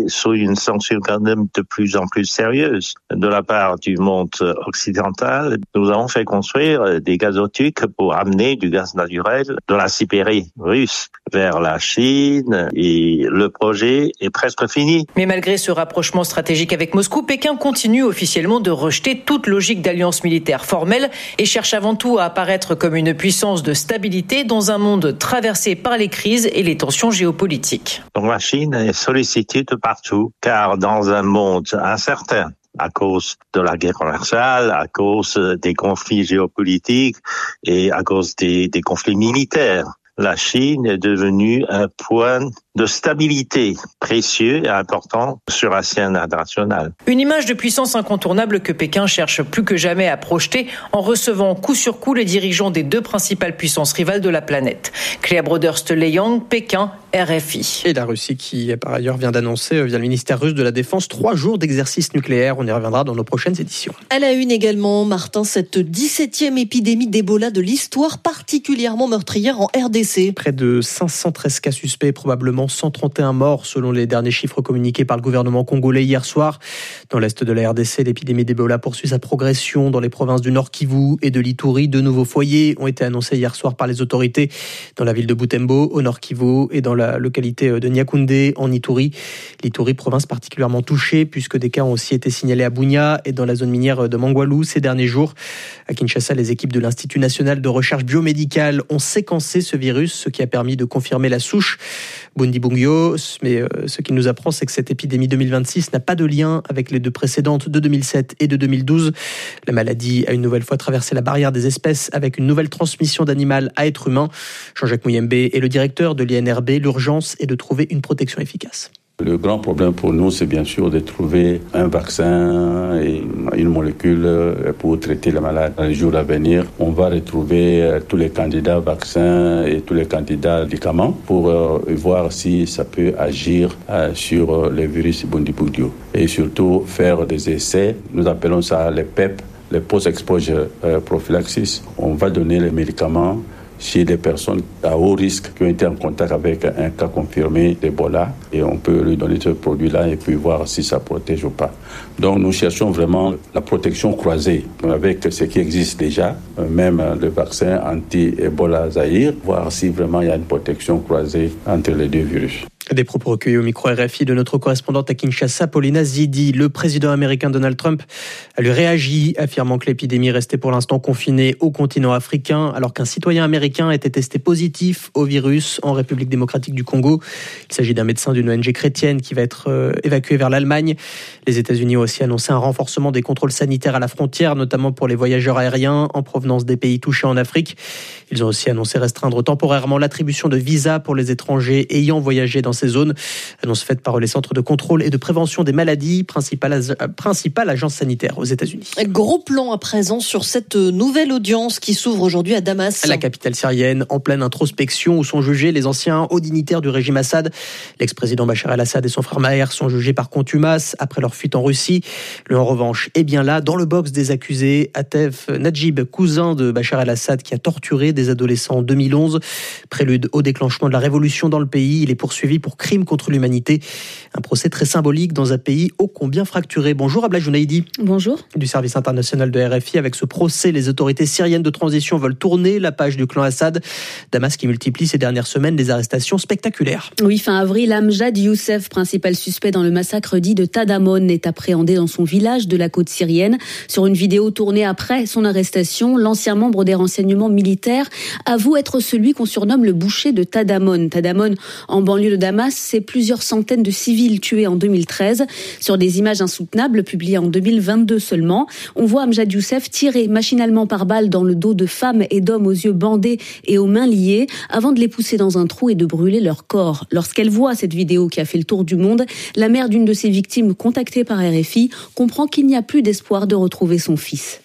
sous une sanction quand même de plus en plus sérieuse de la part du monde occidental. Nous avons fait construire des gazoducs pour amener du gaz naturel de la Sibérie russe vers la Chine et le projet est presque fini. Mais malgré ce rapprochement stratégique avec Moscou, Pékin continue officiellement de rejeter toute logique d'alliance militaire formelle et cherche avant tout à apparaître comme une puissance de stabilité dans un monde traversé par les crises et les tensions géopolitiques. Donc la Chine est sollicitée de partout, car dans un monde incertain, à cause de la guerre commerciale, à cause des conflits géopolitiques et à cause des conflits militaires, la Chine est devenue un point de stabilité précieux et important sur la scène internationale. Une image de puissance incontournable que Pékin cherche plus que jamais à projeter en recevant coup sur coup les dirigeants des deux principales puissances rivales de la planète. Cléa Broderst-Leyang, Pékin, RFI. Et la Russie qui, par ailleurs, vient d'annoncer, via le ministère russe de la Défense, 3 jours d'exercice nucléaire. On y reviendra dans nos prochaines éditions. À la une également, Martin, cette 17e épidémie d'Ebola de l'histoire particulièrement meurtrière en RDC. Près de 513 cas suspects, probablement 131 morts selon les derniers chiffres communiqués par le gouvernement congolais hier soir. Dans l'est de la RDC, l'épidémie d'Ebola poursuit sa progression dans les provinces du Nord Kivu et de l'Ituri. 2 nouveaux foyers ont été annoncés hier soir par les autorités dans la ville de Butembo, au Nord Kivu, et dans la localité de Niakoundé, en Ituri. L'Ituri, province particulièrement touchée, puisque des cas ont aussi été signalés à Bunia et dans la zone minière de Mangwalu ces derniers jours. À Kinshasa, les équipes de l'Institut national de recherche biomédicale ont séquencé ce virus, ce qui a permis de confirmer la souche Bundibugyo. Mais ce qui nous apprend, c'est que cette épidémie 2026 n'a pas de lien avec les 2 précédentes de 2007 et de 2012. La maladie a une nouvelle fois traversé la barrière des espèces avec une nouvelle transmission d'animal à être humain. Jean-Jacques Mouyembe est le directeur de l'INRB. L'urgence est de trouver une protection efficace. Le grand problème pour nous, c'est bien sûr de trouver un vaccin et une molécule pour traiter la maladie. Dans les jours à venir, on va retrouver tous les candidats vaccins et tous les candidats médicaments pour voir si ça peut agir sur le virus Bundibugyo. Et surtout faire des essais, nous appelons ça les PEP, les post-exposure prophylaxis. On va donner les médicaments chez des personnes à haut risque qui ont été en contact avec un cas confirmé d'Ebola et on peut lui donner ce produit-là et puis voir si ça protège ou pas. Donc nous cherchons vraiment la protection croisée avec ce qui existe déjà, même le vaccin anti-Ebola Zaïre, voir si vraiment il y a une protection croisée entre les 2 virus. Des propos recueillis au micro RFI de notre correspondante à Kinshasa, Paulina Zidi. Le président américain Donald Trump a lui réagi, affirmant que l'épidémie restait pour l'instant confinée au continent africain, alors qu'un citoyen américain était testé positif au virus en République démocratique du Congo. Il s'agit d'un médecin d'une ONG chrétienne qui va être évacué vers l'Allemagne. Les États-Unis ont aussi annoncé un renforcement des contrôles sanitaires à la frontière, notamment pour les voyageurs aériens en provenance des pays touchés en Afrique. Ils ont aussi annoncé restreindre temporairement l'attribution de visas pour les étrangers ayant voyagé dans ces zones. Annonce faite par les centres de contrôle et de prévention des maladies, principale agence sanitaire aux États-Unis. Gros plan à présent sur cette nouvelle audience qui s'ouvre aujourd'hui à Damas. La capitale syrienne, en pleine introspection, où sont jugés les anciens hauts dignitaires du régime Assad. L'ex-président Bachar el-Assad et son frère Maher sont jugés par contumace après leur fuite en Russie. Lui, en revanche, est bien là, dans le box des accusés. Atef Najib, cousin de Bachar el-Assad, qui a torturé des adolescents en 2011. Prélude au déclenchement de la révolution dans le pays. Il est poursuivi pour crime contre l'humanité. Un procès très symbolique dans un pays ô combien fracturé. Bonjour Abla Jounaïdi. Bonjour. Du service international de RFI. Avec ce procès, les autorités syriennes de transition veulent tourner la page du clan Assad. Damas qui multiplie ces dernières semaines des arrestations spectaculaires. Oui, fin avril, Amjad Youssef, principal suspect dans le massacre dit de Tadamon, est appréhendé dans son village de la côte syrienne. Sur une vidéo tournée après son arrestation, l'ancien membre des renseignements militaires avoue être celui qu'on surnomme le boucher de Tadamon. Tadamon, en banlieue de Damas, c'est plusieurs centaines de civils tués en 2013. Sur des images insoutenables publiées en 2022 seulement, on voit Amjad Youssef tirer machinalement par balle dans le dos de femmes et d'hommes aux yeux bandés et aux mains liées avant de les pousser dans un trou et de brûler leur corps. Lorsqu'elle voit cette vidéo qui a fait le tour du monde, la mère d'une de ses victimes, contactée par RFI, comprend qu'il n'y a plus d'espoir de retrouver son fils.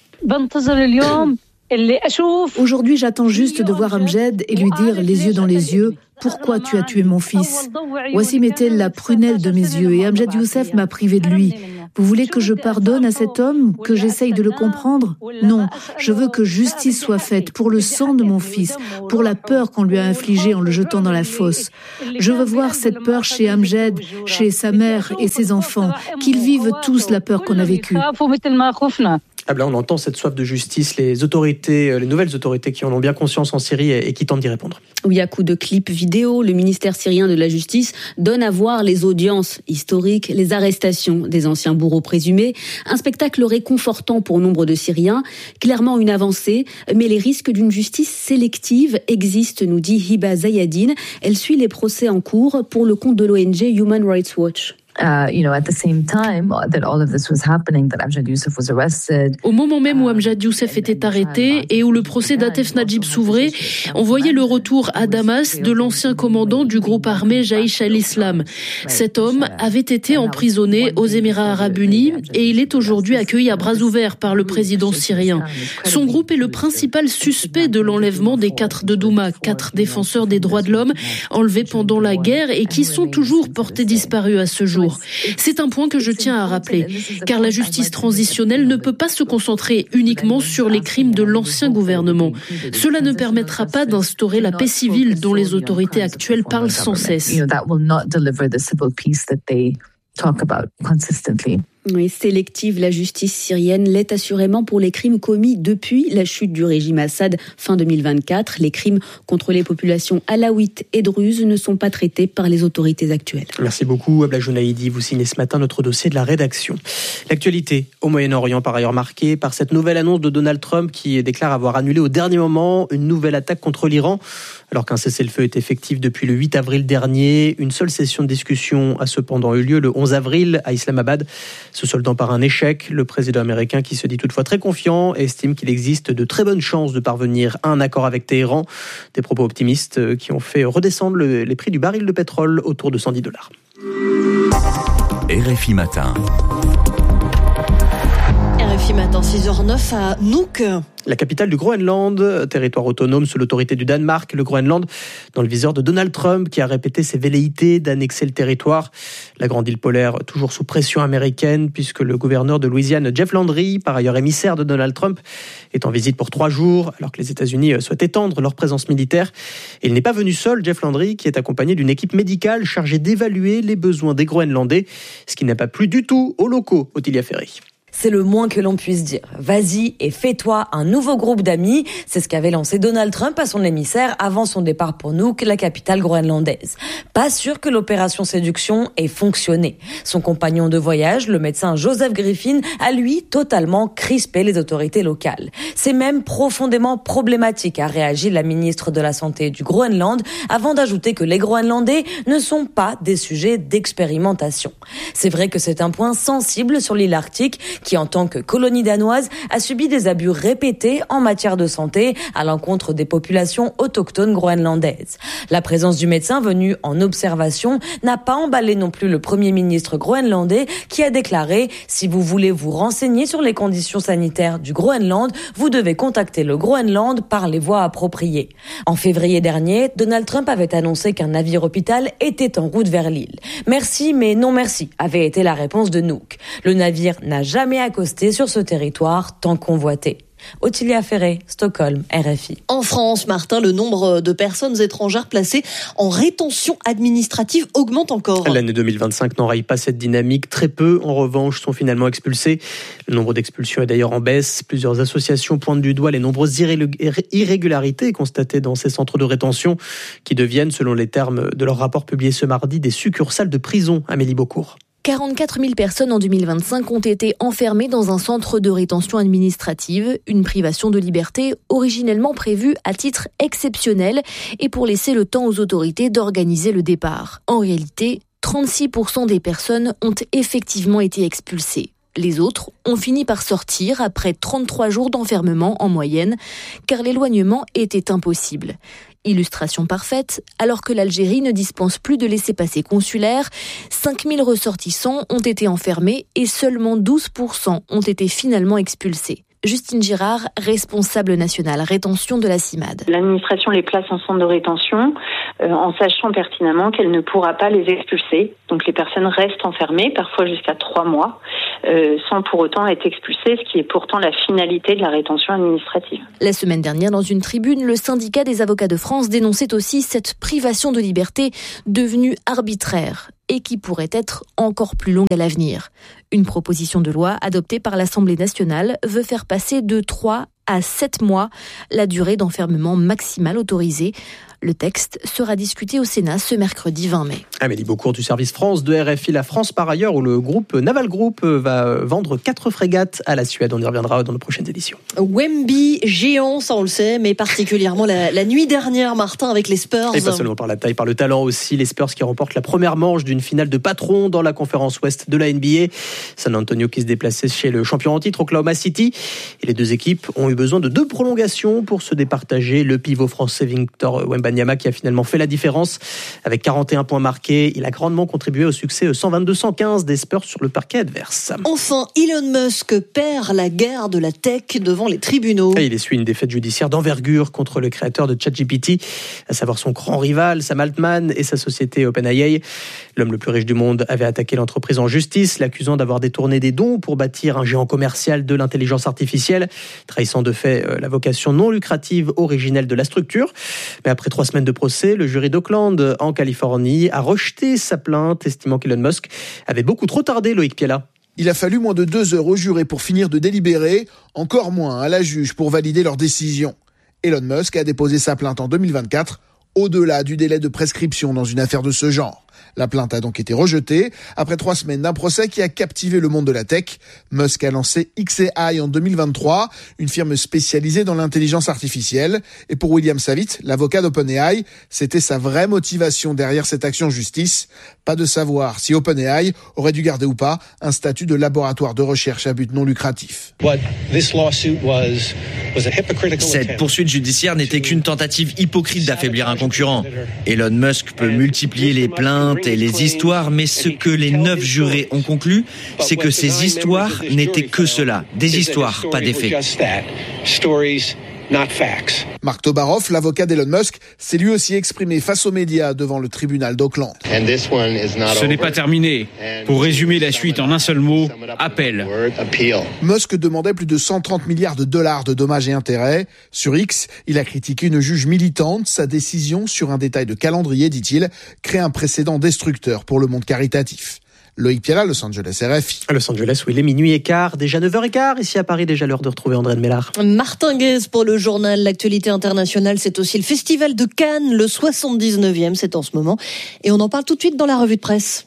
Aujourd'hui, j'attends juste de voir Amjad et lui dire les yeux dans les yeux « Pourquoi tu as tué mon fils ?» Wassim était la prunelle de mes yeux et Amjad Youssef m'a privé de lui. Vous voulez que je pardonne à cet homme, que j'essaye de le comprendre? Non, je veux que justice soit faite pour le sang de mon fils, pour la peur qu'on lui a infligée en le jetant dans la fosse. Je veux voir cette peur chez Amjad, chez sa mère et ses enfants, qu'ils vivent tous la peur qu'on a vécue. Là, on entend cette soif de justice, les nouvelles autorités qui en ont bien conscience en Syrie et qui tentent d'y répondre. Oui, à coup de clips vidéo, le ministère syrien de la Justice donne à voir les audiences historiques, les arrestations des anciens bourreaux présumés. Un spectacle réconfortant pour nombre de Syriens, clairement une avancée, mais les risques d'une justice sélective existent, nous dit Hiba Zayadine. Elle suit les procès en cours pour le compte de l'ONG Human Rights Watch. Au moment même où Amjad Youssef était arrêté et où le procès d'Atef Najib s'ouvrait, on voyait le retour à Damas de l'ancien commandant du groupe armé Jaïch al-Islam. Cet homme avait été emprisonné aux Émirats arabes unis et il est aujourd'hui accueilli à bras ouverts par le président syrien. Son groupe est le principal suspect de l'enlèvement des 4 de Douma, 4 défenseurs des droits de l'homme enlevés pendant la guerre et qui sont toujours portés disparus à ce jour. C'est un point que je tiens à rappeler, car la justice transitionnelle ne peut pas se concentrer uniquement sur les crimes de l'ancien gouvernement. Cela ne permettra pas d'instaurer la paix civile dont les autorités actuelles parlent sans cesse. Oui, sélective, la justice syrienne l'est assurément pour les crimes commis depuis la chute du régime Assad fin 2024. Les crimes contre les populations alaouites et druzes ne sont pas traités par les autorités actuelles. Merci beaucoup, Abla Jounaïdi. Vous signez ce matin notre dossier de la rédaction. L'actualité au Moyen-Orient, par ailleurs marquée par cette nouvelle annonce de Donald Trump qui déclare avoir annulé au dernier moment une nouvelle attaque contre l'Iran. Alors qu'un cessez-le-feu est effectif depuis le 8 avril dernier, une seule session de discussion a cependant eu lieu le 11 avril à Islamabad, se soldant par un échec. Le président américain, qui se dit toutefois très confiant, estime qu'il existe de très bonnes chances de parvenir à un accord avec Téhéran. Des propos optimistes qui ont fait redescendre les prix du baril de pétrole autour de $110. RFI Matin. RFI Matin, 6h09 à Nuuk. La capitale du Groenland, territoire autonome sous l'autorité du Danemark, le Groenland dans le viseur de Donald Trump qui a répété ses velléités d'annexer le territoire. La grande île polaire toujours sous pression américaine puisque le gouverneur de Louisiane, Jeff Landry, par ailleurs émissaire de Donald Trump, est en visite pour 3 jours alors que les États-Unis souhaitent étendre leur présence militaire. Et il n'est pas venu seul, Jeff Landry, qui est accompagné d'une équipe médicale chargée d'évaluer les besoins des Groenlandais, ce qui n'a pas plu du tout aux locaux, Ottilia Ferry. C'est le moins que l'on puisse dire. Vas-y et fais-toi un nouveau groupe d'amis. C'est ce qu'avait lancé Donald Trump à son émissaire avant son départ pour Nuuk, la capitale groenlandaise. Pas sûr que l'opération séduction ait fonctionné. Son compagnon de voyage, le médecin Joseph Griffin, a lui totalement crispé les autorités locales. C'est même profondément problématique, a réagi la ministre de la Santé du Groenland, avant d'ajouter que les Groenlandais ne sont pas des sujets d'expérimentation. C'est vrai que c'est un point sensible sur l'île Arctique, qui en tant que colonie danoise a subi des abus répétés en matière de santé à l'encontre des populations autochtones groenlandaises. La présence du médecin venu en observation n'a pas emballé non plus le Premier ministre groenlandais qui a déclaré « Si vous voulez vous renseigner sur les conditions sanitaires du Groenland, vous devez contacter le Groenland par les voies appropriées ». En février dernier, Donald Trump avait annoncé qu'un navire hôpital était en route vers l'île. « Merci, mais non merci », avait été la réponse de Nuuk. Le navire n'a jamais accosté sur ce territoire tant convoité. Ottilia Ferré, Stockholm, RFI. En France, Martin, le nombre de personnes étrangères placées en rétention administrative augmente encore. L'année 2025 n'enraye pas cette dynamique. Très peu, en revanche, sont finalement expulsés. Le nombre d'expulsions est d'ailleurs en baisse. Plusieurs associations pointent du doigt les nombreuses irrégularités constatées dans ces centres de rétention qui deviennent, selon les termes de leur rapport publié ce mardi, des succursales de prison. Amélie Beaucourt. 44 000 personnes en 2025 ont été enfermées dans un centre de rétention administrative, une privation de liberté originellement prévue à titre exceptionnel et pour laisser le temps aux autorités d'organiser le départ. En réalité, 36% des personnes ont effectivement été expulsées. Les autres ont fini par sortir après 33 jours d'enfermement en moyenne, car l'éloignement était impossible. Illustration parfaite, alors que l'Algérie ne dispense plus de laissez-passer consulaires, 5 000 ressortissants ont été enfermés et seulement 12% ont été finalement expulsés. Justine Girard, responsable nationale rétention de la CIMAD. L'administration les place en centre de rétention en sachant pertinemment qu'elle ne pourra pas les expulser. Donc les personnes restent enfermées, parfois jusqu'à 3 mois. sans pour autant être expulsés, ce qui est pourtant la finalité de la rétention administrative. La semaine dernière, dans une tribune, le syndicat des avocats de France dénonçait aussi cette privation de liberté devenue arbitraire et qui pourrait être encore plus longue à l'avenir. Une proposition de loi adoptée par l'Assemblée nationale veut faire passer de 3 à 7 mois la durée d'enfermement maximale autorisée. Le texte sera discuté au Sénat ce mercredi 20 mai. Amélie Beaucourt du service France de RFI La France, par ailleurs, où le groupe Naval Group va vendre 4 frégates à la Suède. On y reviendra dans nos prochaines éditions. Wemby, géant, ça on le sait, mais particulièrement la nuit dernière, Martin, avec les Spurs. Et pas seulement par la taille, par le talent aussi. Les Spurs qui remportent la première manche d'une finale de patron dans la conférence Ouest de la NBA. San Antonio qui se déplaçait chez le champion en titre, Oklahoma City. Et les deux équipes ont eu besoin de 2 prolongations pour se départager. Le pivot français Victor Wembanyama qui a finalement fait la différence avec 41 points marqués. Il a grandement contribué au succès 122-115 des Spurs sur le parquet adverse. Enfin, Elon Musk perd la guerre de la tech devant les tribunaux. Et il essuie une défaite judiciaire d'envergure contre le créateur de ChatGPT, à savoir son grand rival Sam Altman et sa société OpenAI. L'homme le plus riche du monde avait attaqué l'entreprise en justice, l'accusant d'avoir détourné des dons pour bâtir un géant commercial de l'intelligence artificielle, trahissant de fait la vocation non lucrative originelle de la structure. Mais après 3 semaines de procès, le jury d'Oakland, en Californie, a rejeté sa plainte, estimant qu'Elon Musk avait beaucoup trop tardé, Loïc Piala. Il a fallu moins de 2 heures aux jurés pour finir de délibérer, encore moins à la juge pour valider leur décision. Elon Musk a déposé sa plainte en 2024, au-delà du délai de prescription dans une affaire de ce genre. La plainte a donc été rejetée après 3 semaines d'un procès qui a captivé le monde de la tech. Musk a lancé xAI en 2023, une firme spécialisée dans l'intelligence artificielle. Et pour William Savit, l'avocat d'OpenAI, c'était sa vraie motivation derrière cette action en justice. Pas de savoir si OpenAI aurait dû garder ou pas un statut de laboratoire de recherche à but non lucratif. Cette poursuite judiciaire n'était qu'une tentative hypocrite d'affaiblir un concurrent. Elon Musk peut multiplier les plaintes et les histoires, mais ce que les 9 jurés ont conclu, c'est que ces histoires n'étaient que cela, des histoires, pas des faits. Mark Tobaroff, l'avocat d'Elon Musk, s'est lui aussi exprimé face aux médias devant le tribunal d'Oakland. Ce n'est pas terminé. Pour résumer la suite en un seul mot, appel. Musk demandait plus de 130 milliards de dollars de dommages et intérêts. Sur X, il a critiqué une juge militante. Sa décision sur un détail de calendrier, dit-il, crée un précédent destructeur pour le monde caritatif. Loïc Piala, Los Angeles, RFI. À Los Angeles, où il est minuit et quart, déjà 9h15. Ici à Paris, déjà l'heure de retrouver André de Mélard. Martin Guez pour le journal. L'actualité internationale, c'est aussi le Festival de Cannes, le 79e, c'est en ce moment. Et on en parle tout de suite dans la revue de presse.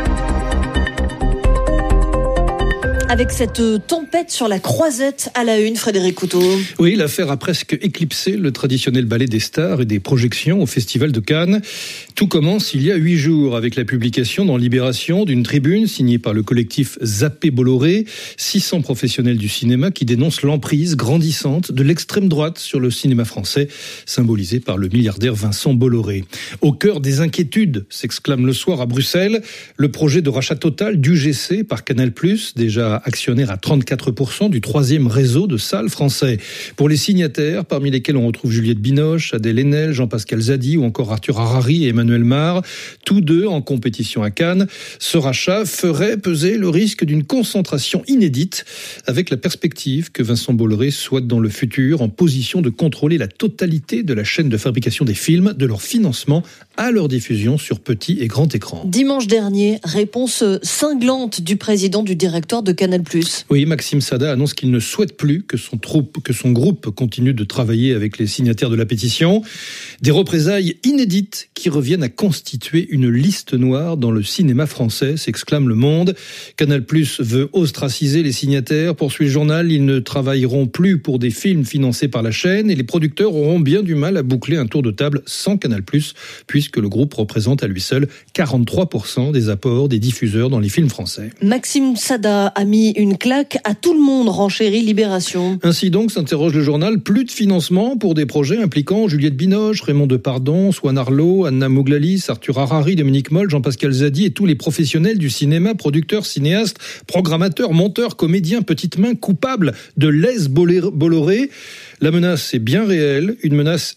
Avec cette tempête sur la Croisette à la une, Frédéric Couteau. Oui, l'affaire a presque éclipsé le traditionnel ballet des stars et des projections au Festival de Cannes. Tout commence il y a 8 jours avec la publication dans Libération d'une tribune signée par le collectif Zappé Bolloré, 600 professionnels du cinéma qui dénoncent l'emprise grandissante de l'extrême droite sur le cinéma français, symbolisé par le milliardaire Vincent Bolloré. Au cœur des inquiétudes, s'exclame le soir à Bruxelles, le projet de rachat total d'UGC par Canal+, déjà actionnaire à 34% du 3e réseau de salles français. Pour les signataires, parmi lesquels on retrouve Juliette Binoche, Adèle Haenel, Jean-Pascal Zadi ou encore Arthur Harari et Emmanuel Mar, tous deux en compétition à Cannes, ce rachat ferait peser le risque d'une concentration inédite avec la perspective que Vincent Bolloré soit dans le futur en position de contrôler la totalité de la chaîne de fabrication des films, de leur financement à leur diffusion sur petit et grand écran. Dimanche dernier, réponse cinglante du président du directoire de Canal+. Oui, Maxime Sada annonce qu'il ne souhaite plus que son groupe continue de travailler avec les signataires de la pétition. Des représailles inédites qui reviennent à constituer une liste noire dans le cinéma français, s'exclame Le Monde. Canal+ veut ostraciser les signataires. Poursuit le journal, ils ne travailleront plus pour des films financés par la chaîne et les producteurs auront bien du mal à boucler un tour de table sans Canal+, puisque le groupe représente à lui seul 43% des apports des diffuseurs dans les films français. Maxime Sada a mis une claque à tout le monde, renchérit Libération. Ainsi donc, s'interroge le journal, plus de financement pour des projets impliquant Juliette Binoche, Raymond Depardon, Swan Arlo, Anna Mouglalis, Arthur Harari, Dominique Moll, Jean-Pascal Zadi et tous les professionnels du cinéma, producteurs, cinéastes, programmateurs, monteurs, comédiens, petites mains coupables de lèse Bolloré. La menace est bien réelle, une menace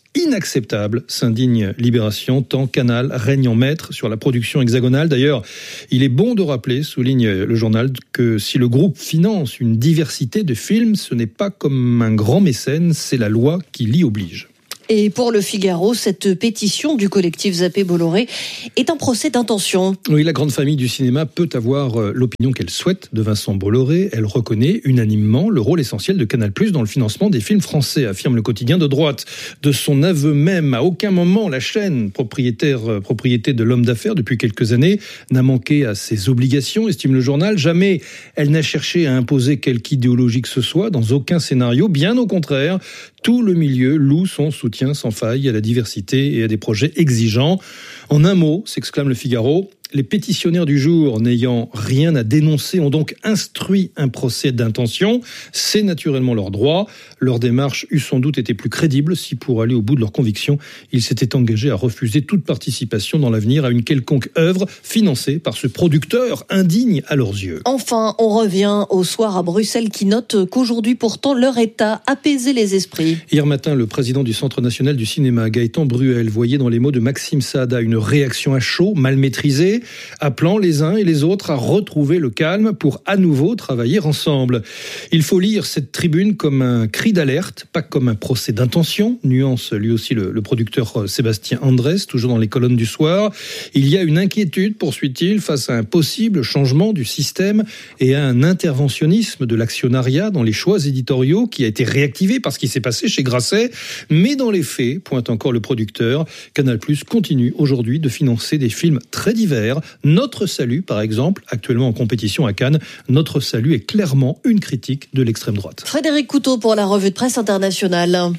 inacceptable, s'indigne Libération, tant Canal règne en maître sur la production hexagonale. D'ailleurs, il est bon de rappeler, souligne le journal, que si le groupe finance une diversité de films, ce n'est pas comme un grand mécène, c'est la loi qui l'y oblige. Et pour le Figaro, cette pétition du collectif Zappé Bolloré est un procès d'intention. Oui, la grande famille du cinéma peut avoir l'opinion qu'elle souhaite de Vincent Bolloré. Elle reconnaît unanimement le rôle essentiel de Canal+ dans le financement des films français, affirme le quotidien de droite. De son aveu même, à aucun moment la chaîne, propriété de l'homme d'affaires depuis quelques années, n'a manqué à ses obligations, estime le journal. Jamais elle n'a cherché à imposer quelque idéologie que ce soit, dans aucun scénario. Bien au contraire, tout le milieu loue son soutien sans faille à la diversité et à des projets exigeants. En un mot, s'exclame le Figaro, les pétitionnaires du jour, n'ayant rien à dénoncer, ont donc instruit un procès d'intention. C'est naturellement leur droit. Leur démarche eût sans doute été plus crédible si, pour aller au bout de leurs convictions, ils s'étaient engagés à refuser toute participation dans l'avenir à une quelconque œuvre financée par ce producteur indigne à leurs yeux. Enfin, on revient au soir à Bruxelles qui note qu'aujourd'hui pourtant l'heure est à apaiser les esprits. Hier matin, le président du Centre national du cinéma, Gaëtan Bruel, voyait dans les mots de Maxime Saada une réaction à chaud, mal maîtrisée, appelant les uns et les autres à retrouver le calme pour à nouveau travailler ensemble. Il faut lire cette tribune comme un cri d'alerte, pas comme un procès d'intention, nuance lui aussi le producteur Sébastien Andrès, toujours dans les colonnes du soir. Il y a une inquiétude, poursuit-il, face à un possible changement du système et à un interventionnisme de l'actionnariat dans les choix éditoriaux qui a été réactivé par ce qui s'est passé chez Grasset. Mais dans les faits, pointe encore le producteur, Canal+ continue aujourd'hui de financer des films très divers. Notre Salut, par exemple, actuellement en compétition à Cannes, Notre Salut est clairement une critique de l'extrême droite. Frédéric Couteau pour la revue de presse internationale.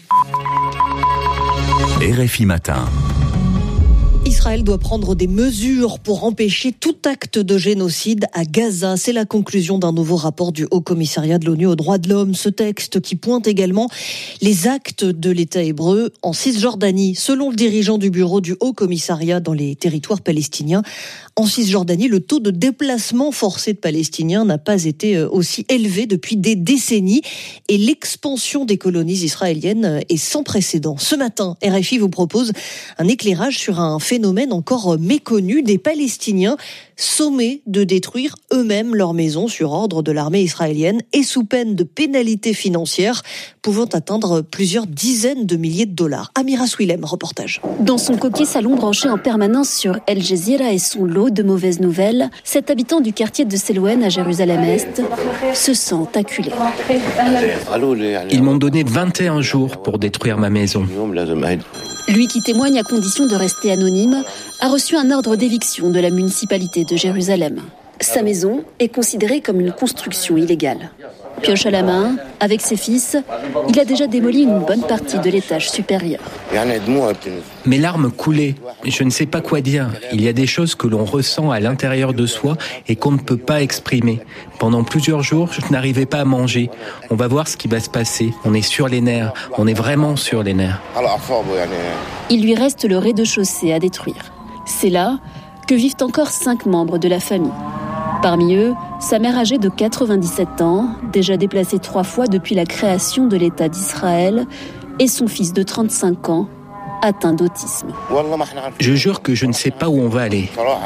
RFI Matin. Israël doit prendre des mesures pour empêcher tout acte de génocide à Gaza. C'est la conclusion d'un nouveau rapport du Haut-Commissariat de l'ONU aux droits de l'homme. Ce texte qui pointe également les actes de l'État hébreu en Cisjordanie. Selon le dirigeant du bureau du Haut-Commissariat dans les territoires palestiniens, en Cisjordanie, le taux de déplacement forcé de Palestiniens n'a pas été aussi élevé depuis des décennies et l'expansion des colonies israéliennes est sans précédent. Ce matin, RFI vous propose un éclairage sur un phénomène encore méconnu, des Palestiniens sommés de détruire eux-mêmes leurs maisons sur ordre de l'armée israélienne et sous peine de pénalités financières pouvant atteindre plusieurs dizaines de milliers de dollars. Amira Swilem, reportage. Dans son coquet salon branché en permanence sur El Jazeera et son lot de mauvaises nouvelles, cet habitant du quartier de Selouen à Jérusalem-Est se sent acculé. Ils m'ont donné 21 jours pour détruire ma maison. Lui, qui témoigne à condition de rester anonyme, a reçu un ordre d'éviction de la municipalité de Jérusalem. Sa maison est considérée comme une construction illégale. Pioche à la main, avec ses fils, il a déjà démoli une bonne partie de l'étage supérieur. Mes larmes coulaient. Je ne sais pas quoi dire. Il y a des choses que l'on ressent à l'intérieur de soi et qu'on ne peut pas exprimer. Pendant plusieurs jours, je n'arrivais pas à manger. On va voir ce qui va se passer. On est sur les nerfs. On est vraiment sur les nerfs. Il lui reste le rez-de-chaussée à détruire. C'est là que vivent encore 5 membres de la famille. Parmi eux, sa mère âgée de 97 ans, déjà déplacée 3 fois depuis la création de l'État d'Israël, et son fils de 35 ans, atteint d'autisme. Je jure que je ne sais pas où on va aller.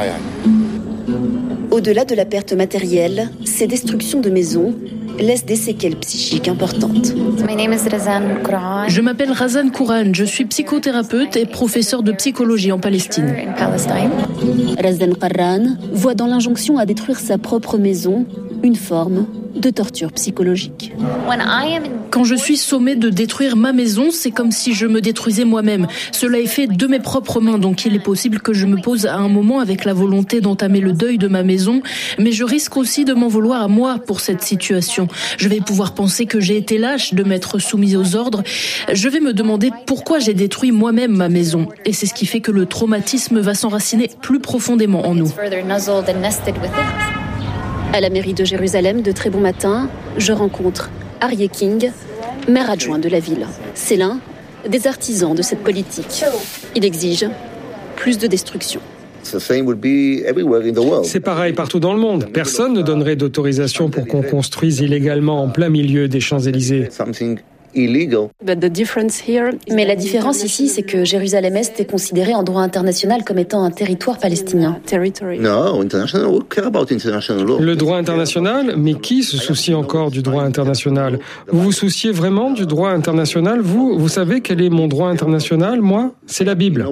Au-delà de la perte matérielle, ces destructions de maisons laissent des séquelles psychiques importantes. Je m'appelle Razan Kouran, je suis psychothérapeute et professeur de psychologie en Palestine. Razan Kouran voit dans l'injonction à détruire sa propre maison une forme de torture psychologique. Quand je suis sommée de détruire ma maison, c'est comme si je me détruisais moi-même. Cela est fait de mes propres mains, donc il est possible que je me pose à un moment avec la volonté d'entamer le deuil de ma maison, mais je risque aussi de m'en vouloir à moi pour cette situation. Je vais pouvoir penser que j'ai été lâche de m'être soumise aux ordres. Je vais me demander pourquoi j'ai détruit moi-même ma maison. Et c'est ce qui fait que le traumatisme va s'enraciner plus profondément en nous. À la mairie de Jérusalem, de très bon matin, je rencontre Aryeh King, maire adjoint de la ville. C'est l'un des artisans de cette politique. Il exige plus de destruction. C'est pareil partout dans le monde. Personne ne donnerait d'autorisation pour qu'on construise illégalement en plein milieu des Champs-Élysées. Mais la différence ici, c'est que Jérusalem-Est est considéré en droit international comme étant un territoire palestinien. Le droit international, mais qui se soucie encore du droit international ? Vous vous souciez vraiment du droit international ? Vous savez quel est mon droit international ? Moi, c'est la Bible.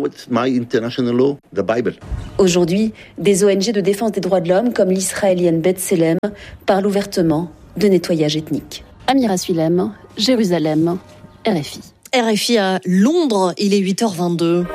Aujourd'hui, des ONG de défense des droits de l'homme, comme l'israélienne B'Tselem, parlent ouvertement de nettoyage ethnique. Amira Suilem, Jérusalem, RFI. RFI à Londres, il est 8h22.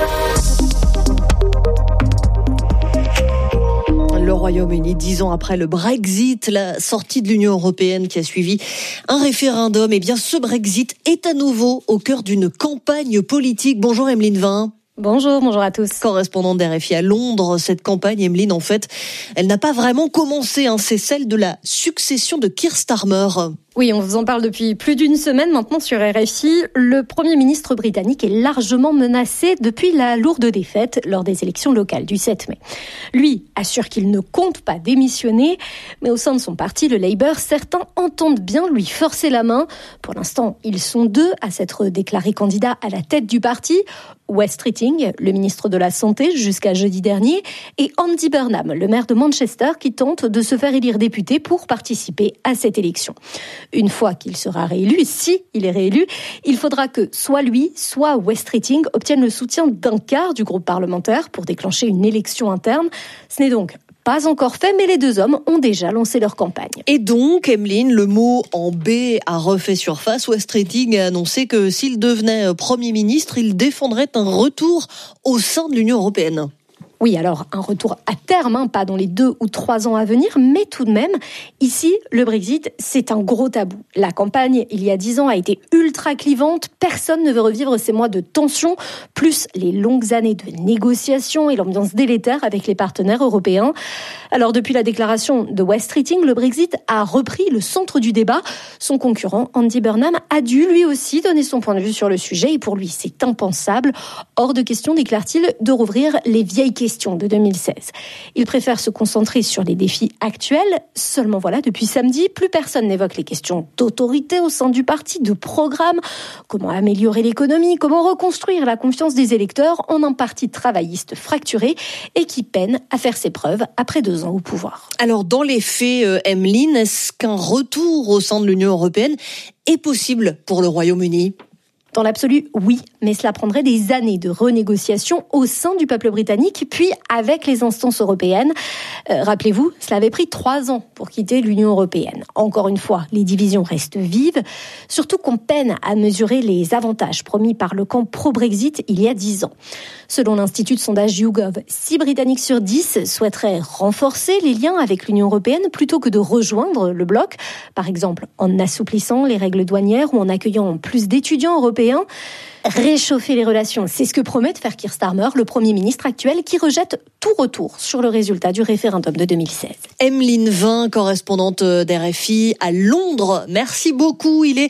Le Royaume-Uni, 10 ans après le Brexit, la sortie de l'Union européenne qui a suivi un référendum, eh bien ce Brexit est à nouveau au cœur d'une campagne politique. Bonjour Emeline Vin. Bonjour à tous. Correspondante d'RFI à Londres, cette campagne, Emeline, en fait, elle n'a pas vraiment commencé, c'est celle de la succession de Keir Starmer. Oui, on vous en parle depuis plus d'une semaine maintenant sur RFI. Le Premier ministre britannique est largement menacé depuis la lourde défaite lors des élections locales du 7 mai. Lui assure qu'il ne compte pas démissionner, mais au sein de son parti, le Labour, certains entendent bien lui forcer la main. Pour l'instant, ils sont 2 à s'être déclarés candidats à la tête du parti. Wes Streeting, le ministre de la Santé jusqu'à jeudi dernier, et Andy Burnham, le maire de Manchester, qui tente de se faire élire député pour participer à cette élection. Une fois qu'il sera réélu, si il est réélu, il faudra que soit lui, soit Wes Streeting obtiennent le soutien d'un quart du groupe parlementaire pour déclencher une élection interne. Ce n'est donc pas encore fait, mais les 2 hommes ont déjà lancé leur campagne. Et donc, Emeline, le mot en B a refait surface. Wes Streeting a annoncé que s'il devenait Premier ministre, il défendrait un retour au sein de l'Union européenne. Oui, alors un retour à terme, pas dans les 2 ou 3 ans à venir, mais tout de même, ici, le Brexit, c'est un gros tabou. La campagne, il y a 10 ans, a été ultra clivante. Personne ne veut revivre ces mois de tension, plus les longues années de négociations et l'ambiance délétère avec les partenaires européens. Alors, depuis la déclaration de Wes Streeting, le Brexit a repris le centre du débat. Son concurrent, Andy Burnham, a dû lui aussi donner son point de vue sur le sujet. Et pour lui, c'est impensable. Hors de question, déclare-t-il, de rouvrir les vieilles questions de 2016. Il préfère se concentrer sur les défis actuels. Seulement voilà, depuis samedi, plus personne n'évoque les questions d'autorité au sein du parti, de programme, comment améliorer l'économie, comment reconstruire la confiance des électeurs en un parti travailliste fracturé et qui peine à faire ses preuves après 2 ans au pouvoir. Alors dans les faits, Emeline, est-ce qu'un retour au sein de l'Union européenne est possible pour le Royaume-Uni ? Dans l'absolu, oui, mais cela prendrait des années de renégociation au sein du peuple britannique, puis avec les instances européennes. Rappelez-vous, cela avait pris 3 ans pour quitter l'Union européenne. Encore une fois, les divisions restent vives, surtout qu'on peine à mesurer les avantages promis par le camp pro-Brexit il y a 10 ans. Selon l'Institut de sondage YouGov, 6 Britanniques sur 10 souhaiteraient renforcer les liens avec l'Union européenne plutôt que de rejoindre le bloc, par exemple en assouplissant les règles douanières ou en accueillant plus d'étudiants européens. Réchauffer les relations, c'est ce que promet de faire Keir Starmer, le Premier ministre actuel, qui rejette tout retour sur le résultat du référendum de 2016. Emeline Vin, correspondante d'RFI à Londres. Merci beaucoup. Il est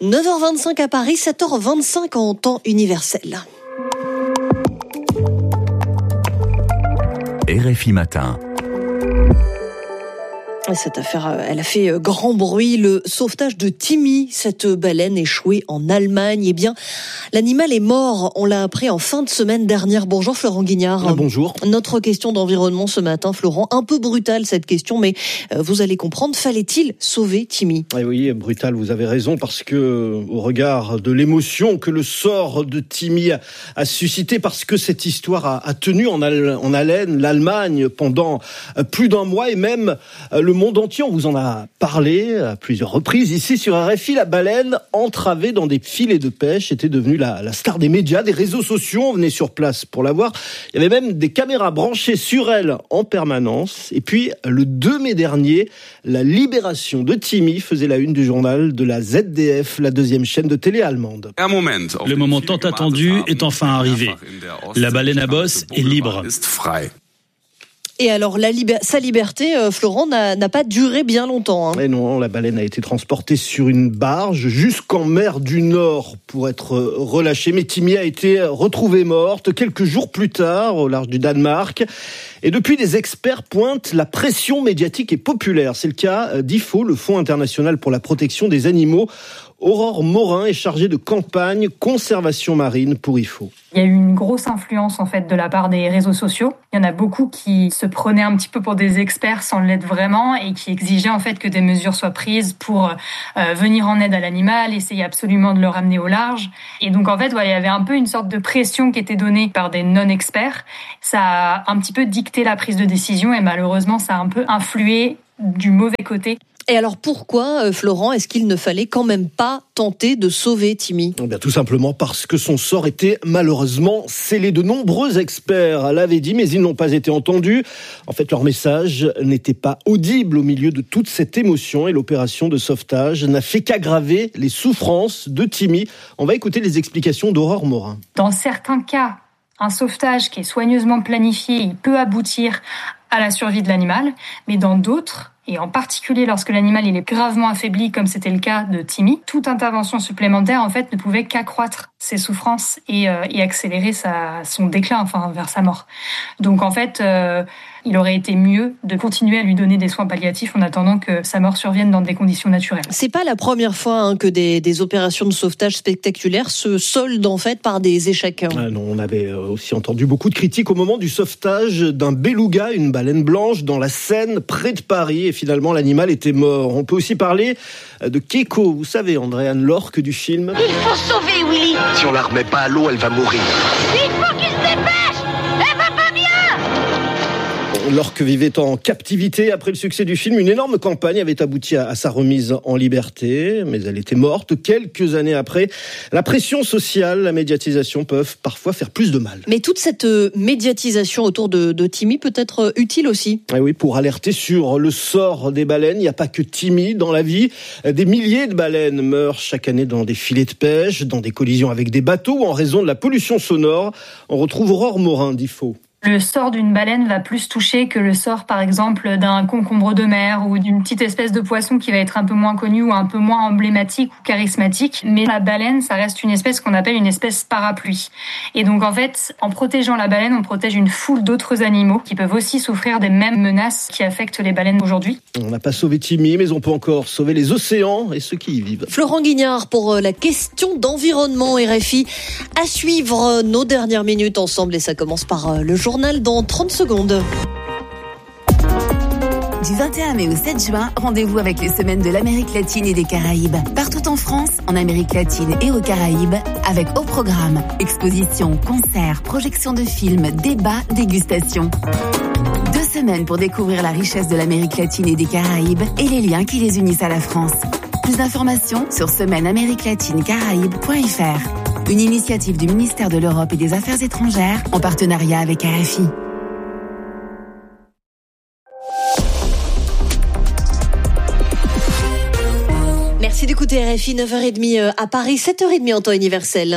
9h25 à Paris, 7h25 en temps universel. RFI Matin. Cette affaire, elle a fait grand bruit. Le sauvetage de Timmy, cette baleine échouée en Allemagne. Eh bien, l'animal est mort. On l'a appris en fin de semaine dernière. Bonjour Florent Guignard. Bonjour. Notre question d'environnement ce matin, Florent. Un peu brutale cette question, mais vous allez comprendre. Fallait-il sauver Timmy ? Oui, brutal, vous avez raison, parce que au regard de l'émotion que le sort de Timmy a suscité, parce que cette histoire a tenu en haleine l'Allemagne pendant plus d'1 mois et même le monde entier. On vous en a parlé à plusieurs reprises ici sur RFI. La baleine entravée dans des filets de pêche était devenue la star des médias, des réseaux sociaux. On venait sur place pour la voir. Il y avait même des caméras branchées sur elle en permanence. Et puis, le 2 mai dernier, la libération de Timmy faisait la une du journal de la ZDF, la 2e chaîne de télé allemande. Le moment tant attendu est enfin arrivé. La baleine à bosse est libre. Et alors, sa liberté, Florent, n'a pas duré bien longtemps. Mais non, la baleine a été transportée sur une barge jusqu'en mer du Nord pour être relâchée. Mais Timmy a été retrouvée morte quelques jours plus tard au large du Danemark. Et depuis, les experts pointent la pression médiatique et populaire. C'est le cas d'IFO, le Fonds international pour la protection des animaux. Aurore Morin est chargée de campagne conservation marine pour IFO. Il y a eu une grosse influence en fait de la part des réseaux sociaux. Il y en a beaucoup qui se prenaient un petit peu pour des experts sans l'être vraiment et qui exigeaient en fait que des mesures soient prises pour venir en aide à l'animal, essayer absolument de le ramener au large. Et donc en fait, il y avait un peu une sorte de pression qui était donnée par des non-experts. Ça a un petit peu dicté la prise de décision et malheureusement, ça a un peu influé du mauvais côté. Et alors pourquoi, Florent, est-ce qu'il ne fallait quand même pas tenter de sauver Timmy ? Eh bien, tout simplement parce que son sort était malheureusement scellé. De nombreux experts l'avaient dit, mais ils n'ont pas été entendus. En fait, leur message n'était pas audible au milieu de toute cette émotion et l'opération de sauvetage n'a fait qu'aggraver les souffrances de Timmy. On va écouter les explications d'Aurore Morin. Dans certains cas, un sauvetage qui est soigneusement planifié, il peut aboutir à la survie de l'animal, mais dans d'autres, et en particulier lorsque l'animal il est gravement affaibli, comme c'était le cas de Timmy, toute intervention supplémentaire en fait ne pouvait qu'accroître ses souffrances et accélérer son déclin, vers sa mort. Donc en fait, il aurait été mieux de continuer à lui donner des soins palliatifs en attendant que sa mort survienne dans des conditions naturelles. C'est pas la première fois que des opérations de sauvetage spectaculaires se soldent en fait par des échecs. Non, on avait aussi entendu beaucoup de critiques au moment du sauvetage d'un beluga, une baleine blanche, dans la Seine, près de Paris. Et finalement, l'animal était mort. On peut aussi parler de Keiko. Vous savez, Andréane Lorque du film. Il faut sauver Willy. Si on la remet pas à l'eau, elle va mourir. Il faut qu'il se dépêche. Elle va pas bien. Lorque vivait en captivité. Après le succès du film, une énorme campagne avait abouti à sa remise en liberté, mais elle était morte quelques années après. La pression sociale, la médiatisation peuvent parfois faire plus de mal. Mais toute cette médiatisation autour de Timmy peut être utile aussi. Et oui, pour alerter sur le sort des baleines. Il n'y a pas que Timmy dans la vie. Des milliers de baleines meurent chaque année dans des filets de pêche, dans des collisions avec des bateaux ou en raison de la pollution sonore. On retrouve Aurore Morin d'IFO. Le sort d'une baleine va plus toucher que le sort, par exemple, d'un concombre de mer ou d'une petite espèce de poisson qui va être un peu moins connue ou un peu moins emblématique ou charismatique. Mais la baleine, ça reste une espèce qu'on appelle une espèce parapluie. Et donc, en fait, en protégeant la baleine, on protège une foule d'autres animaux qui peuvent aussi souffrir des mêmes menaces qui affectent les baleines aujourd'hui. On n'a pas sauvé Timmy, mais on peut encore sauver les océans et ceux qui y vivent. Florent Guignard pour la question d'environnement RFI. À suivre nos dernières minutes ensemble et ça commence par le journal dans 30 secondes. Du 21 mai au 7 juin, rendez-vous avec les semaines de l'Amérique latine et des Caraïbes. Partout en France, en Amérique latine et aux Caraïbes, avec au programme expositions, concerts, projections de films, débats, dégustations. 2 semaines pour découvrir la richesse de l'Amérique latine et des Caraïbes et les liens qui les unissent à la France. Plus d'informations sur semaine-amérique-latine-caraïbes.fr. Une initiative du ministère de l'Europe et des Affaires étrangères en partenariat avec RFI. Merci d'écouter RFI, 9h30 à Paris, 7h30 en temps universel.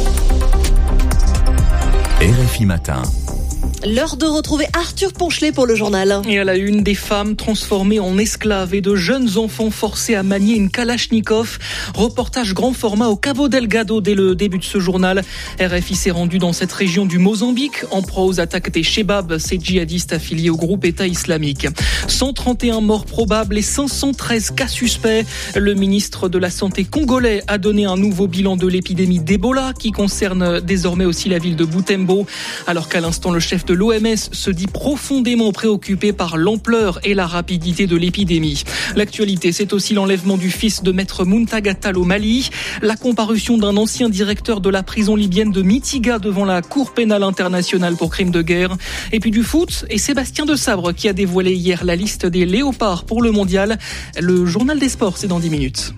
RFI Matin. L'heure de retrouver Arthur Ponchelet pour le journal. Et à la une, des femmes transformées en esclaves et de jeunes enfants forcés à manier une Kalachnikov. Reportage grand format au Cabo Delgado dès le début de ce journal. RFI s'est rendu dans cette région du Mozambique en proie aux attaques des Chebab, ces djihadistes affiliés au groupe État islamique. 131 morts probables et 513 cas suspects. Le ministre de la Santé congolais a donné un nouveau bilan de l'épidémie d'Ebola qui concerne désormais aussi la ville de Butembo. Alors qu'à l'instant, le chef de l'OMS se dit profondément préoccupé par l'ampleur et la rapidité de l'épidémie. L'actualité, c'est aussi l'enlèvement du fils de maître Muntaga Tall au Mali, la comparution d'un ancien directeur de la prison libyenne de Mitiga devant la Cour pénale internationale pour crimes de guerre, et puis du foot, et Sébastien Desabre qui a dévoilé hier la liste des léopards pour le mondial. Le journal des sports, c'est dans 10 minutes.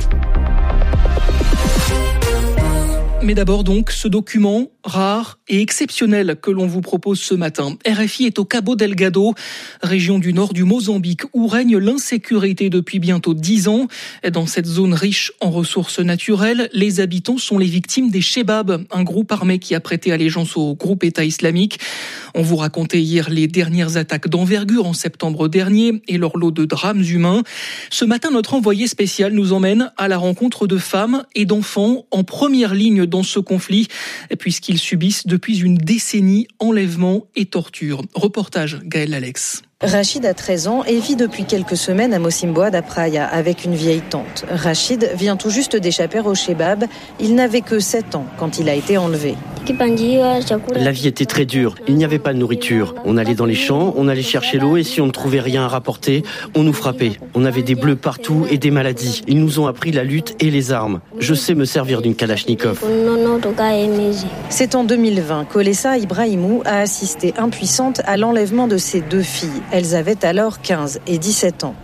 Mais d'abord donc, ce document rare et exceptionnel que l'on vous propose ce matin. RFI est au Cabo Delgado, région du nord du Mozambique, où règne l'insécurité depuis bientôt 10 ans. Dans cette zone riche en ressources naturelles, les habitants sont les victimes des Chebab, un groupe armé qui a prêté allégeance au groupe État islamique. On vous racontait hier les dernières attaques d'envergure en septembre dernier et leur lot de drames humains. Ce matin, notre envoyé spécial nous emmène à la rencontre de femmes et d'enfants en première ligne dans dans ce conflit, puisqu'ils subissent depuis une décennie enlèvements et tortures. Reportage Gaël Alex. Rachid a 13 ans et vit depuis quelques semaines à Mocimboa da Praia avec une vieille tante. Rachid vient tout juste d'échapper au Chebab. Il n'avait que 7 ans quand il a été enlevé. La vie était très dure. Il n'y avait pas de nourriture. On allait dans les champs, on allait chercher l'eau et si on ne trouvait rien à rapporter, on nous frappait. On avait des bleus partout et des maladies. Ils nous ont appris la lutte et les armes. Je sais me servir d'une kalachnikov. C'est en 2020 qu'Olessa Ibrahimou a assisté impuissante à l'enlèvement de ses 2 filles. Elles avaient alors 15 et 17 ans.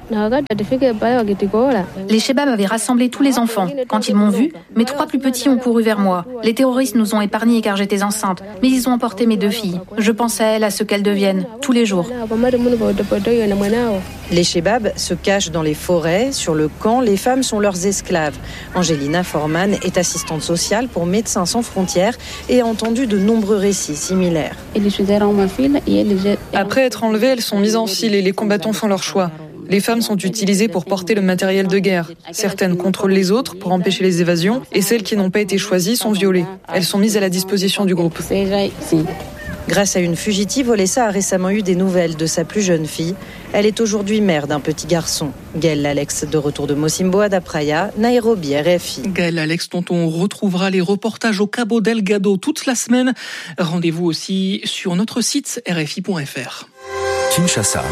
Les Chebab avaient rassemblé tous les enfants. Quand ils m'ont vu, mes 3 plus petits ont couru vers moi. Les terroristes nous ont épargnés car j'étais enceinte, mais ils ont emporté mes 2 filles. Je pense à elles, à ce qu'elles deviennent, tous les jours. Les Chebab se cachent dans les forêts. Sur le camp, les femmes sont leurs esclaves. Angelina Forman est assistante sociale pour Médecins sans frontières et a entendu de nombreux récits similaires. Après être enlevées, elles sont mises en file et les combattants font leur choix. Les femmes sont utilisées pour porter le matériel de guerre. Certaines contrôlent les autres pour empêcher les évasions et celles qui n'ont pas été choisies sont violées. Elles sont mises à la disposition du groupe. Grâce à une fugitive, Olessa a récemment eu des nouvelles de sa plus jeune fille. Elle est aujourd'hui mère d'un petit garçon. Gaël Alex, de retour de Mocimboa da Praia, Nairobi, RFI. Gaël Alex, dont on retrouvera les reportages au Cabo Delgado toute la semaine. Rendez-vous aussi sur notre site rfi.fr. Kinshasa,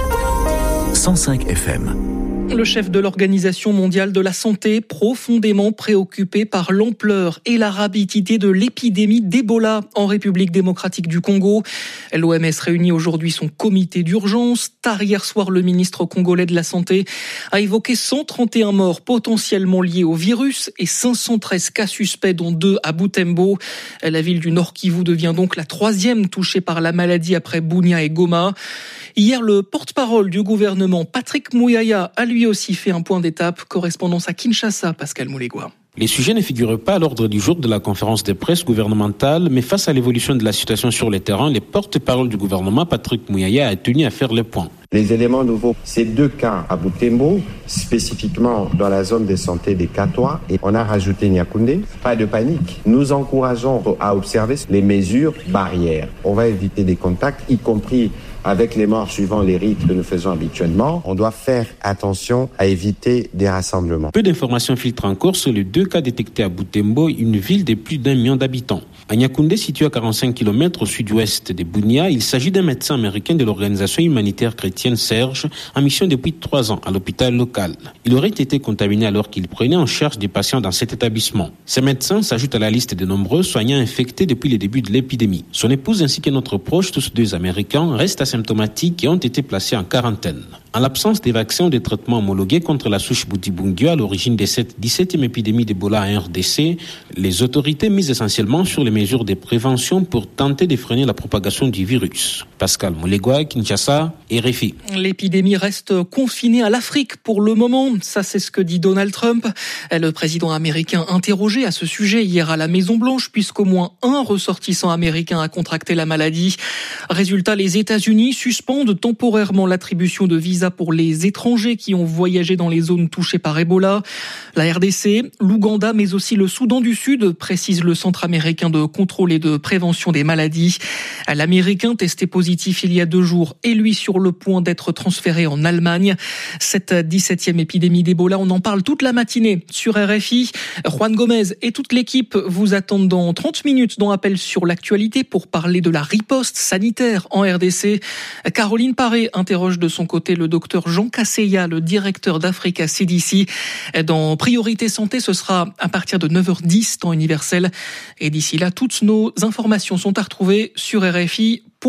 105 FM. Le chef de l'Organisation mondiale de la santé, profondément préoccupé par l'ampleur et la rapidité de l'épidémie d'Ebola en République démocratique du Congo. L'OMS réunit aujourd'hui son comité d'urgence. Tard hier soir, le ministre congolais de la Santé a évoqué 131 morts potentiellement liés au virus et 513 cas suspects, dont 2 à Butembo. La ville du Nord Kivu devient donc la 3e touchée par la maladie après Bunia et Goma. Hier, le porte-parole du gouvernement, Patrick Muyaya, a lui aussi fait un point d'étape. Correspondance à Kinshasa, Pascal Moulégois. Les sujets ne figurent pas à l'ordre du jour de la conférence de presse gouvernementale, mais face à l'évolution de la situation sur le terrain, le porte-parole du gouvernement, Patrick Muyaya, a tenu à faire le point. Les éléments nouveaux, c'est 2 cas à Butembo, spécifiquement dans la zone de santé des Katoa, et on a rajouté Nyakoundé. Pas de panique. Nous encourageons à observer les mesures barrières. On va éviter des contacts, y compris avec les morts suivant les rites que nous faisons habituellement. On doit faire attention à éviter des rassemblements. Peu d'informations filtrent encore sur les 2 cas détectés à Butembo, une ville de plus d'1 million d'habitants. À Nyakoundé, situé à 45 km au sud-ouest de Bunia, il s'agit d'un médecin américain de l'organisation humanitaire chrétienne Serge, en mission depuis 3 ans à l'hôpital local. Il aurait été contaminé alors qu'il prenait en charge des patients dans cet établissement. Ce médecin s'ajoute à la liste de nombreux soignants infectés depuis le début de l'épidémie. Son épouse ainsi qu'un autre proche, tous 2 Américains, restent asymptomatiques et ont été placés en quarantaine. En l'absence des vaccins ou des traitements homologués contre la souche Bundibugyo à l'origine de cette 17e épidémie d'Ebola en RDC, les autorités misent essentiellement sur les mesures de prévention pour tenter de freiner la propagation du virus. Pascal Moulégois, Kinshasa, RFI. L'épidémie reste confinée à l'Afrique pour le moment. Ça, c'est ce que dit Donald Trump. Le président américain interrogé à ce sujet hier à la Maison-Blanche, puisqu'au moins un ressortissant américain a contracté la maladie. Résultat, les États-Unis suspendent temporairement l'attribution de visas pour les étrangers qui ont voyagé dans les zones touchées par Ebola. La RDC, l'Ouganda, mais aussi le Soudan du Sud, précise le Centre américain de contrôle et de prévention des maladies. L'Américain testé positif il y a 2 jours est lui sur le point d'être transféré en Allemagne. Cette 17e épidémie d'Ebola, on en parle toute la matinée sur RFI. Juan Gomez et toute l'équipe vous attendent dans 30 minutes dans Appel sur l'actualité pour parler de la riposte sanitaire en RDC. Caroline Paré interroge de son côté le docteur Jean Casseya, le directeur d'Africa CDC. Dans Priorité Santé, ce sera à partir de 9h10 temps universel. Et d'ici là, toutes nos informations sont à retrouver sur RFI.fr.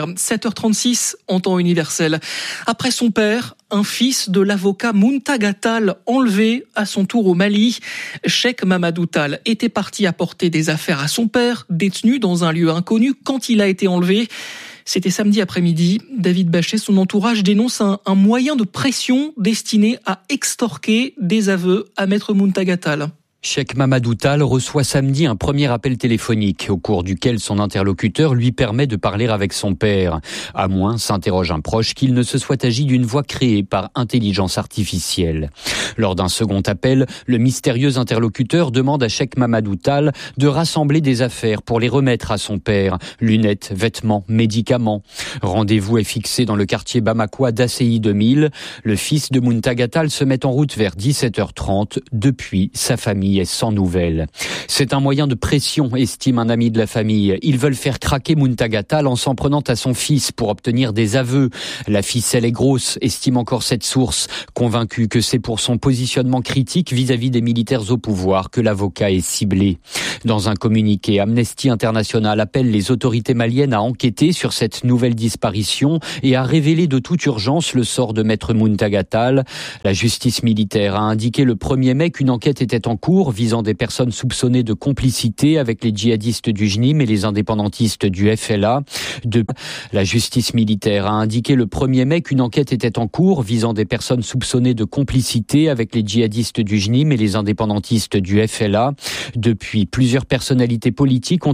7h36 en temps universel. Après son père, un fils de l'avocat Muntagha Tall enlevé à son tour au Mali. Cheikh Mamadou Tall était parti apporter des affaires à son père, détenu dans un lieu inconnu quand il a été enlevé. C'était samedi après-midi. David Bachet, son entourage, dénonce un moyen de pression destiné à extorquer des aveux à Maître Muntagha Tall. Cheikh Mamadou Tall reçoit samedi un premier appel téléphonique au cours duquel son interlocuteur lui permet de parler avec son père. À moins, s'interroge un proche, qu'il ne se soit agi d'une voix créée par intelligence artificielle. Lors d'un second appel, le mystérieux interlocuteur demande à Cheikh Mamadou Tall de rassembler des affaires pour les remettre à son père. Lunettes, vêtements, médicaments. Rendez-vous est fixé dans le quartier bamakois d'ACI 2000. Le fils de Muntaga Tall se met en route vers 17h30. Depuis, sa famille est sans nouvelles. C'est un moyen de pression, estime un ami de la famille. Ils veulent faire craquer Muntaga Tall en s'en prenant à son fils pour obtenir des aveux. La ficelle est grosse, estime encore cette source, convaincue que c'est pour son positionnement critique vis-à-vis des militaires au pouvoir que l'avocat est ciblé. Dans un communiqué, Amnesty International appelle les autorités maliennes à enquêter sur cette nouvelle disparition et à révéler de toute urgence le sort de maître Muntaga Tall. La justice militaire a indiqué le 1er mai qu'une enquête était en cours visant des personnes soupçonnées de complicité avec les djihadistes du JNIM et les indépendantistes du FLA. La justice militaire a indiqué le 1er mai qu'une enquête était en cours visant des personnes soupçonnées de complicité avec les djihadistes du JNIM et les indépendantistes du FLA. Depuis, plusieurs personnalités politiques ont